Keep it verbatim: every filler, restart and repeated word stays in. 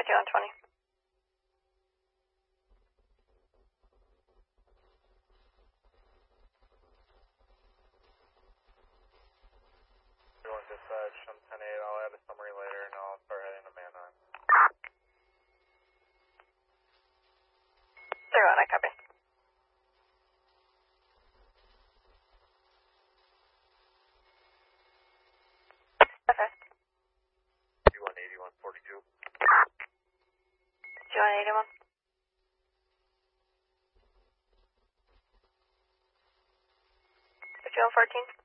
fifty-one twenty. fifty-one dispatch, I'm ten eight, I'll add a summary later and I'll start heading to Manheim. Zero one, I copy. Okay. fifty-one eighty-one forty-two. fifty-one eighty-one. fifty-one fourteen.